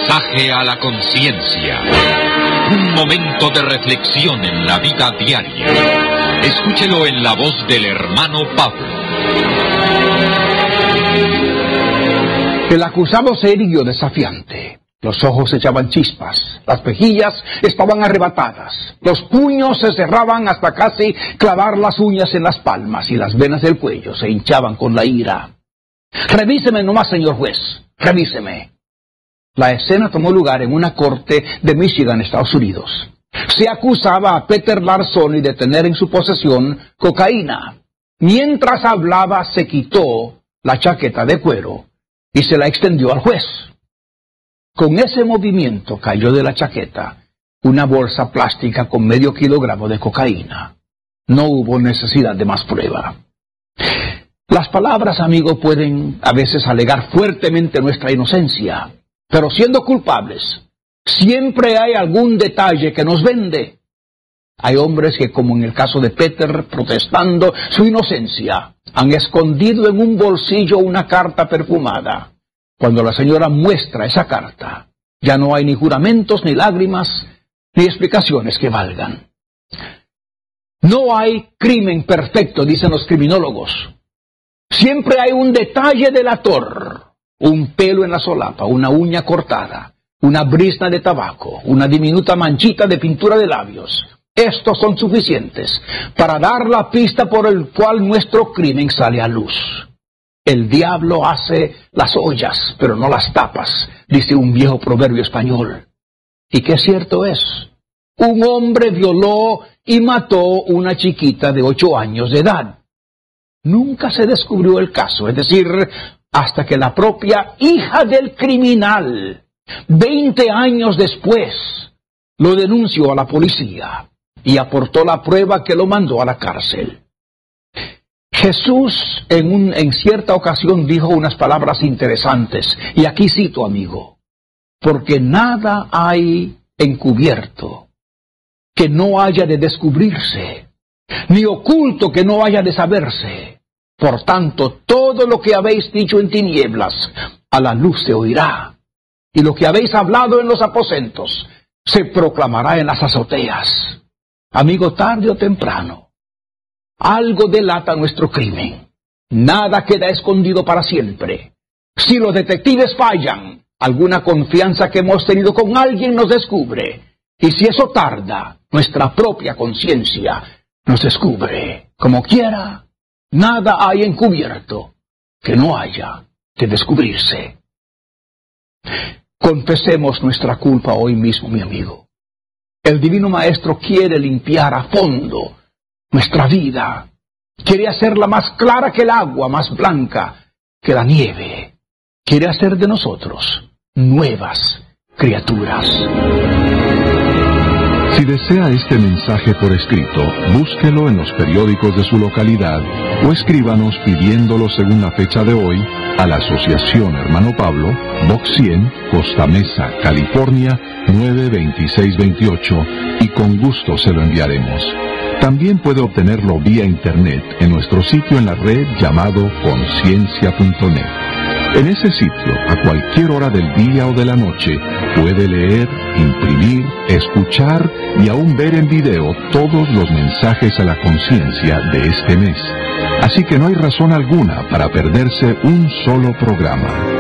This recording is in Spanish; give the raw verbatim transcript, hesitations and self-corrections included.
mensaje a la conciencia. Un momento de reflexión en la vida diaria. Escúchelo en la voz del hermano Pablo. El acusado se irguió desafiante. Los ojos echaban chispas, las mejillas estaban arrebatadas, los puños se cerraban hasta casi clavar las uñas en las palmas y las venas del cuello se hinchaban con la ira. «Revíseme nomás, señor juez, revíseme». La escena tomó lugar en una corte de Michigan, Estados Unidos. Se acusaba a Peter Larsoni de tener en su posesión cocaína. Mientras hablaba, se quitó la chaqueta de cuero y se la extendió al juez. Con ese movimiento cayó de la chaqueta una bolsa plástica con medio kilogramo de cocaína. No hubo necesidad de más prueba. Las palabras, amigo, pueden a veces alegar fuertemente nuestra inocencia, pero siendo culpables, siempre hay algún detalle que nos vende. Hay hombres que, como en el caso de Peter, protestando su inocencia, han escondido en un bolsillo una carta perfumada. Cuando la señora muestra esa carta, ya no hay ni juramentos, ni lágrimas, ni explicaciones que valgan. No hay crimen perfecto, dicen los criminólogos. Siempre hay un detalle delator, un pelo en la solapa, una uña cortada, una brizna de tabaco, una diminuta manchita de pintura de labios. Estos son suficientes para dar la pista por el cual nuestro crimen sale a luz. El diablo hace las ollas, pero no las tapas, dice un viejo proverbio español. Y qué cierto es. Un hombre violó y mató una chiquita de ocho años de edad. Nunca se descubrió el caso, es decir, hasta que la propia hija del criminal, veinte años después, lo denunció a la policía y aportó la prueba que lo mandó a la cárcel. Jesús en, un, en cierta ocasión dijo unas palabras interesantes, y aquí cito, amigo: porque nada hay encubierto que no haya de descubrirse, ni oculto que no haya de saberse. Por tanto, todo lo que habéis dicho en tinieblas, a la luz se oirá, y lo que habéis hablado en los aposentos, se proclamará en las azoteas. Amigo, tarde o temprano, algo delata nuestro crimen. Nada queda escondido para siempre. Si los detectives fallan, alguna confianza que hemos tenido con alguien nos descubre. Y si eso tarda, nuestra propia conciencia nos descubre. Como quiera, nada hay encubierto que no haya de descubrirse. Confesemos nuestra culpa hoy mismo, mi amigo. El Divino Maestro quiere limpiar a fondo nuestra vida. Quiere hacerla más clara que el agua, más blanca que la nieve. Quiere hacer de nosotros nuevas criaturas. Si desea este mensaje por escrito, búsquelo en los periódicos de su localidad o escríbanos pidiéndolo según la fecha de hoy a la Asociación Hermano Pablo, Box cien, Costa Mesa, California, nueve veintiséis veintiocho, y con gusto se lo enviaremos. También puede obtenerlo vía internet en nuestro sitio en la red llamado conciencia punto net. En ese sitio, a cualquier hora del día o de la noche, puede leer, imprimir, escuchar y aún ver en video todos los mensajes a la conciencia de este mes. Así que no hay razón alguna para perderse un solo programa.